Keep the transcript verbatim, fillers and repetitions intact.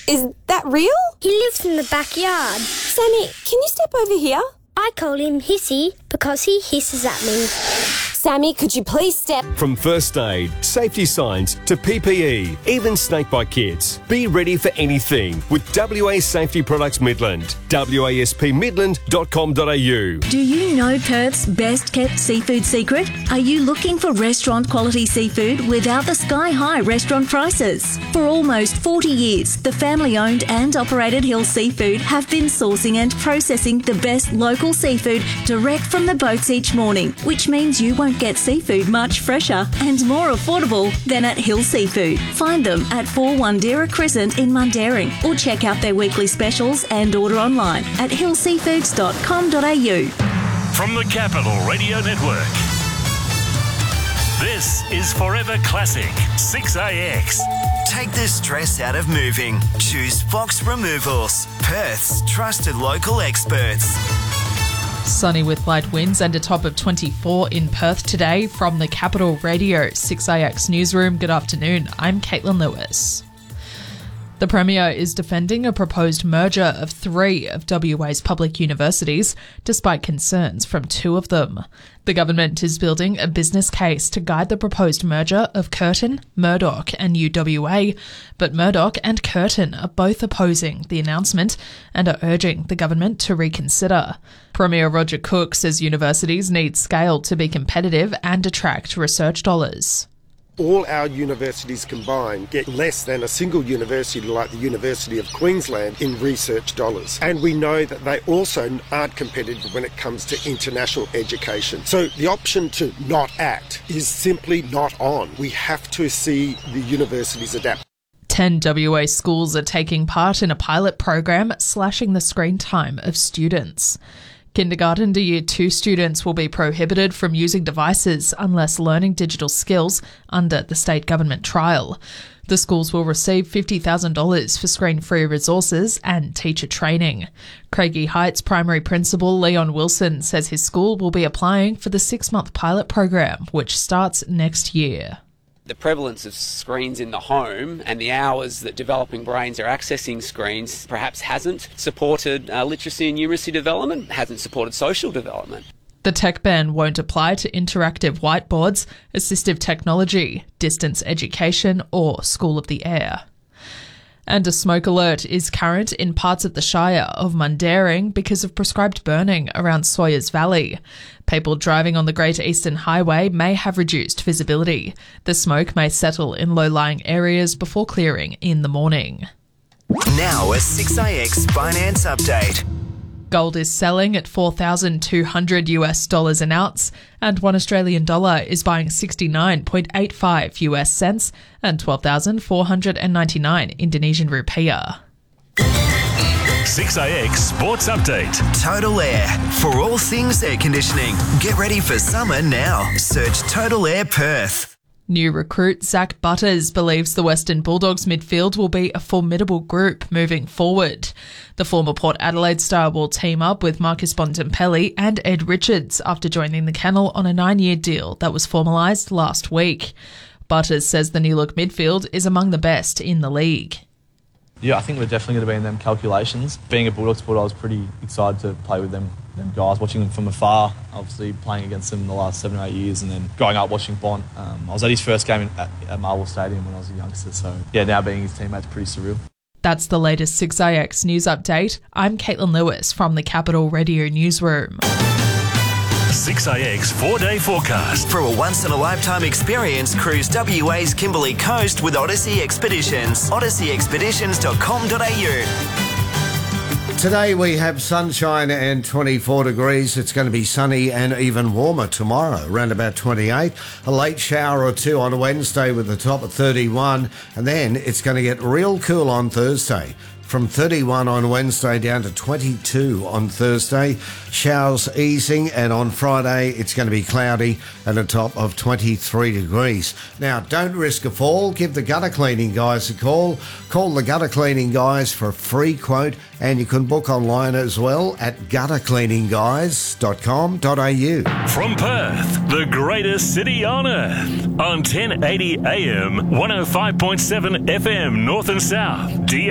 Is that real? He lives in the backyard. Sammy, can you step over here? I call him Hissy because he hisses at me. Sammy, could you please step? From first aid, safety signs to P P E, even snakebite kits. Be ready for anything with W A Safety Products Midland. W A S P midland dot com dot a u. Do you know Perth's best kept seafood secret? Are you looking for restaurant quality seafood without the sky high restaurant prices? For almost forty years, the family owned and operated Hill Seafood have been sourcing and processing the best local seafood direct from the boats each morning, which means you won't get seafood much fresher and more affordable than at Hill Seafood. Find them at four Wandera Crescent in Mundaring or check out their weekly specials and order online at hill seafoods dot com dot a u. From the Capital Radio Network, this is Forever Classic six A X. Take the stress out of moving. Choose Fox Removals, Perth's trusted local experts. Sunny with light winds and a top of twenty-four in Perth today. From the Capital Radio six A X newsroom, good afternoon. I'm Caitlin Lewis. The Premier is defending a proposed merger of three of W A's public universities, despite concerns from two of them. The government is building a business case to guide the proposed merger of Curtin, Murdoch and U W A, but Murdoch and Curtin are both opposing the announcement and are urging the government to reconsider. Premier Roger Cook says universities need scale to be competitive and attract research dollars. All our universities combined get less than a single university like the University of Queensland in research dollars. And we know that they also aren't competitive when it comes to international education. So the option to not act is simply not on. We have to see the universities adapt. Ten W A schools are taking part in a pilot program slashing the screen time of students. Kindergarten to Year two students will be prohibited from using devices unless learning digital skills under the state government trial. The schools will receive fifty thousand dollars for screen-free resources and teacher training. Craigie Heights Primary Principal Leon Wilson says his school will be applying for the six-month pilot program, which starts next year. The prevalence of screens in the home and the hours that developing brains are accessing screens perhaps hasn't supported uh, literacy and numeracy development, hasn't supported social development. The tech ban won't apply to interactive whiteboards, assistive technology, distance education or School of the Air. And a smoke alert is current in parts of the Shire of Mundaring because of prescribed burning around Sawyers Valley. People driving on the Great Eastern Highway may have reduced visibility. The smoke may settle in low-lying areas before clearing in the morning. Now a six A X finance update. Gold is selling at four thousand two hundred US dollars an ounce, and one Australian dollar is buying sixty-nine point eight five US cents and twelve thousand four hundred ninety-nine Indonesian rupiah. six A X Sports Update. Total Air. For all things air conditioning. Get ready for summer now. Search Total Air Perth. New recruit Zach Butters believes the Western Bulldogs midfield will be a formidable group moving forward. The former Port Adelaide star will team up with Marcus Bontempelli and Ed Richards after joining the Kennel on a nine-year deal that was formalised last week. Butters says the new-look midfield is among the best in the league. Yeah, I think we're definitely going to be in them calculations. Being a Bulldogs supporter, I was pretty excited to play with them, them guys, watching them from afar, obviously playing against them in the last seven or eight years, and then growing up watching Bont. Um, I was at his first game in, at, at Marvel Stadium when I was a youngster, so yeah, now being his teammate's pretty surreal. That's the latest six A X news update. I'm Caitlin Lewis from the Capital Radio newsroom. six A X four-day forecast. For a once-in-a-lifetime experience, cruise W A's Kimberley Coast with Odyssey Expeditions. odyssey expeditions dot com dot a u. Today we have sunshine and twenty-four degrees. It's going to be sunny and even warmer tomorrow, around about twenty-eight. A late shower or two on Wednesday with the top at thirty-one. And then it's going to get real cool on Thursday. From thirty-one on Wednesday down to twenty-two on Thursday. Showers easing, and on Friday it's going to be cloudy and a top of twenty-three degrees. Now, don't risk a fall. Give the gutter cleaning guys a call. Call the gutter cleaning guys for a free quote, and you can book online as well at gutter cleaning guys dot com dot a u. From Perth, the greatest city on earth, on ten eighty A M, one oh five point seven F M North and South.